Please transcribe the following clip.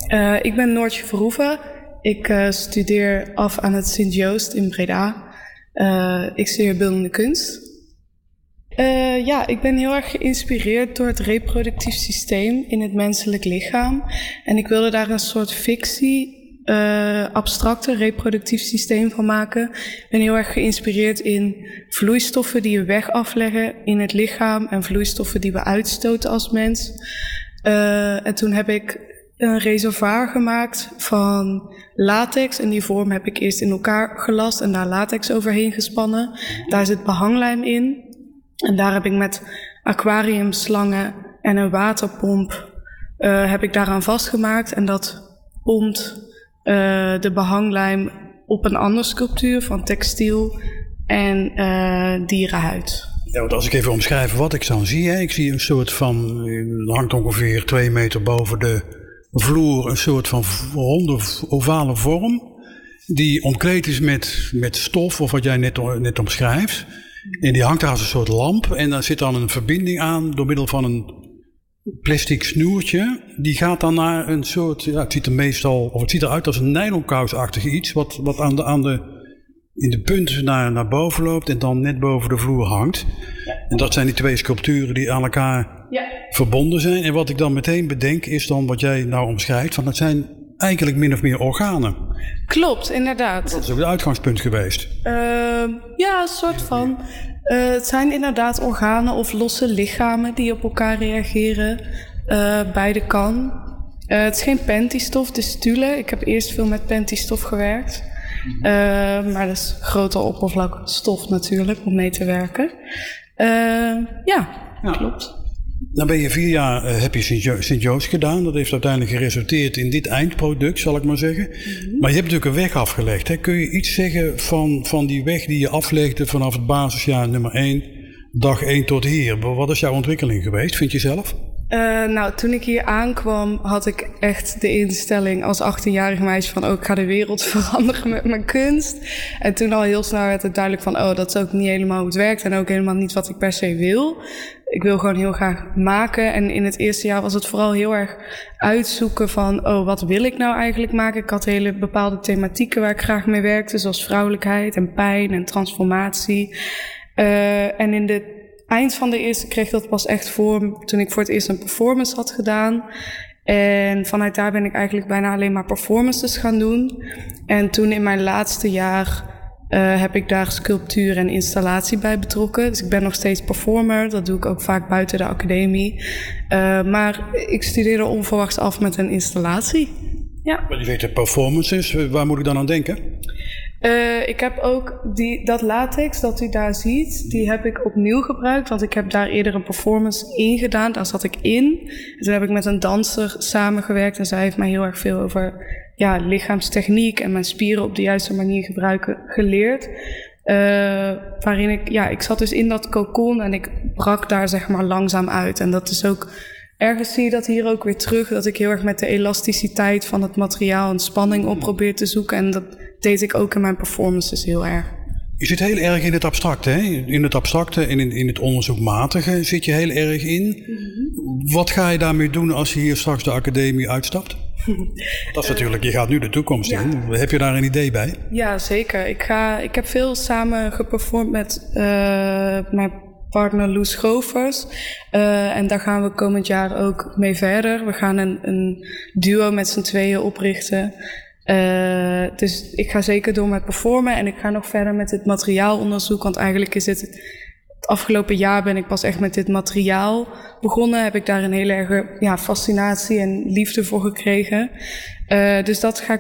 Ik ben Noortje Verhoeven. Ik studeer af aan het Sint-Joost in Breda. Ik studeer beeldende kunst. Ik ben heel erg geïnspireerd door het reproductief systeem in het menselijk lichaam. En ik wilde daar een soort fictie, abstracte reproductief systeem van maken. Ik ben heel erg geïnspireerd in vloeistoffen die we weg afleggen in het lichaam en vloeistoffen die we uitstoten als mens. En toen heb ik een reservoir gemaakt van latex. En die vorm heb ik eerst in elkaar gelast en daar latex overheen gespannen. Daar zit behanglijm in. En daar heb ik met aquariumslangen en een waterpomp heb ik daaraan vastgemaakt. En dat pompt de behanglijm op een andere sculptuur van textiel en dierenhuid. Ja, want als ik even omschrijf wat ik dan zie. Ik zie een soort van, het hangt ongeveer 2 meter boven de vloer, een soort van ronde ovale vorm. Die omkleed is met stof, of wat jij net omschrijft. En die hangt daar als een soort lamp. En daar zit dan een verbinding aan door middel van een plastic snoertje. Die gaat dan naar een soort, het ziet eruit als een nylonkous-achtig iets. Wat in de punt naar boven loopt en dan net boven de vloer hangt. En dat zijn die 2 sculpturen die aan elkaar verbonden zijn. En wat ik dan meteen bedenk is dan wat jij nou omschrijft. Van dat zijn eigenlijk min of meer organen. Klopt, inderdaad. Dat is ook het uitgangspunt geweest. Een soort van. Het zijn inderdaad organen of losse lichamen die op elkaar reageren. Beide kan. Het is geen Pentistof, het is Thule. Ik heb eerst veel met Pentistof gewerkt. Maar dat is grote oppervlakstof natuurlijk om mee te werken. Klopt. Dan ben je 4 jaar, heb je Sint-Joost gedaan. Dat heeft uiteindelijk geresulteerd in dit eindproduct, zal ik maar zeggen. Mm-hmm. Maar je hebt natuurlijk een weg afgelegd. Hè? Kun je iets zeggen van die weg die je aflegde vanaf het basisjaar nummer 1, dag 1 tot hier? Wat is jouw ontwikkeling geweest, vind je zelf? Toen ik hier aankwam had ik echt de instelling als 18-jarige meisje van ik ga de wereld veranderen met mijn kunst. En toen al heel snel werd het duidelijk van dat is ook niet helemaal hoe het werkt en ook helemaal niet wat ik per se wil. Ik wil gewoon heel graag maken en in het eerste jaar was het vooral heel erg uitzoeken van wat wil ik nou eigenlijk maken. Ik had hele bepaalde thematieken waar ik graag mee werkte, zoals vrouwelijkheid en pijn en transformatie. En in de eind van de eerste kreeg dat pas echt vorm toen ik voor het eerst een performance had gedaan. En vanuit daar ben ik eigenlijk bijna alleen maar performances gaan doen. En toen in mijn laatste jaar heb ik daar sculptuur en installatie bij betrokken. Dus ik ben nog steeds performer. Dat doe ik ook vaak buiten de academie. Maar ik studeerde onverwachts af met een installatie. Ja. Maar je weet de performances, waar moet ik dan aan denken? Ik heb ook dat latex dat u daar ziet, die heb ik opnieuw gebruikt. Want ik heb daar eerder een performance in gedaan. Daar zat ik in. En toen heb ik met een danser samengewerkt. En zij heeft mij heel erg veel over lichaamstechniek en mijn spieren op de juiste manier gebruiken geleerd. Waarin ik zat dus in dat cocon en ik brak daar zeg maar langzaam uit. En dat is ook, ergens zie je dat hier ook weer terug. Dat ik heel erg met de elasticiteit van het materiaal en spanning op probeer te zoeken. En dat deed ik ook in mijn performances heel erg. Je zit heel erg in het abstracte, hè? In het abstracte en in het onderzoekmatige zit je heel erg in. Mm-hmm. Wat ga je daarmee doen als je hier straks de academie uitstapt? Dat is natuurlijk, je gaat nu de toekomst in. Heb je daar een idee bij? Ja, zeker. Ik heb veel samen geperformd met mijn partner Loes Govers. En daar gaan we komend jaar ook mee verder. We gaan een duo met z'n tweeën oprichten. Dus ik ga zeker door met performen en ik ga nog verder met dit materiaalonderzoek. Want eigenlijk is het afgelopen jaar ben ik pas echt met dit materiaal begonnen. Heb ik daar een hele erge fascinatie en liefde voor gekregen. Dus dat ga ik